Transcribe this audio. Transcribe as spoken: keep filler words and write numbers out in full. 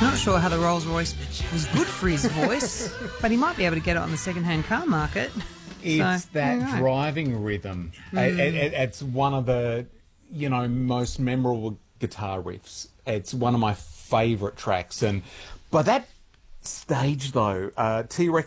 Not sure how the Rolls Royce was good for his voice, but he might be able to get it on the second-hand car market. It's so, that driving rhythm. Mm. It, it, it's one of the, you know, most memorable guitar riffs. It's one of my favourite tracks. And by that stage, though, uh, T-Rex